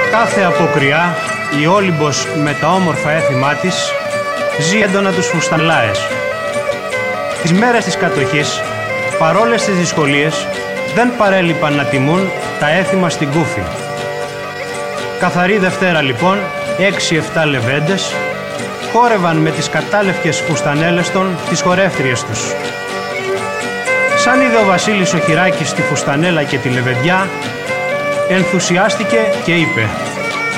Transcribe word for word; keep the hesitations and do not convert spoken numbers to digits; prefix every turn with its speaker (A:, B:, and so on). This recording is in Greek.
A: Κάθε αποκριά η Όλυμπος με τα όμορφα έθιμά της ζει έντονα τους φουστανλάες. Τις μέρες της κατοχής, παρόλες τις δυσκολίες, δεν παρέλειπαν να τιμούν τα έθιμα στην Κούφη. Καθαρή Δευτέρα λοιπόν, έξι εφτά λεβέντες χόρευαν με τις κατάλευκες φουστανέλες των τις χορεύτριες τους. Σαν είδε ο Βασίλης ο Χειράκης τη φουστανέλα και τη λεβεδιά, ενθουσιάστηκε και είπε: